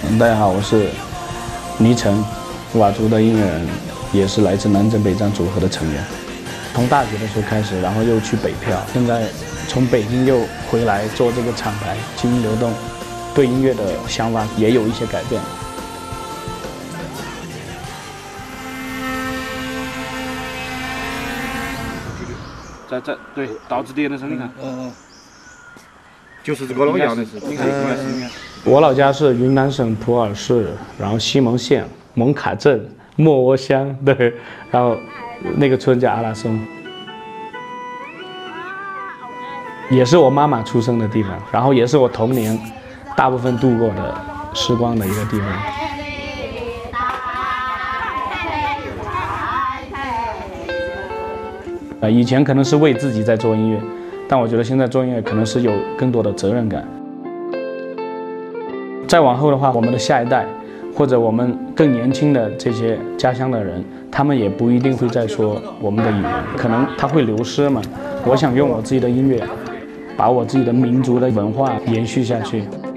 大家好，我是倪晨，佤族的音乐人，也是来自南征北战组合的成员。从大学的时候开始，然后又去北漂，现在从北京又回来做这个厂牌，基因流动，对音乐的想法也有一些改变。 对，倒置点的时候你看， 就是这个老样的是， 你看， 我老家是云南省普洱市，然后西蒙县蒙卡镇莫窝乡，对，然后那个村叫阿拉松，也是我妈妈出生的地方，然后也是我童年大部分度过的时光的一个地方。以前可能是为自己在做音乐，但我觉得现在做音乐可能是有更多的责任感。再往后的话，我们的下一代，或者我们更年轻的这些家乡的人，他们也不一定会再说我们的语言，可能它会流失嘛。我想用我自己的音乐，把我自己的民族的文化延续下去。